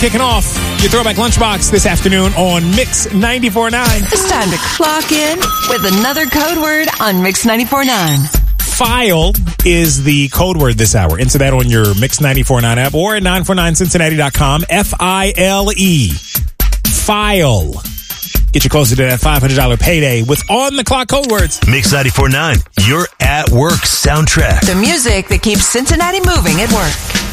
kicking off your Throwback Lunchbox this afternoon on Mix 94.9. It's time to clock in with another code word on Mix 94.9. File is the code word this hour. Enter that on your Mix 94.9 app or at 949cincinnati.com. F-I-L-E. File. Get you closer to that $500 payday with on-the-clock code words. Mix 94.9, your at-work soundtrack. The music that keeps Cincinnati moving at work.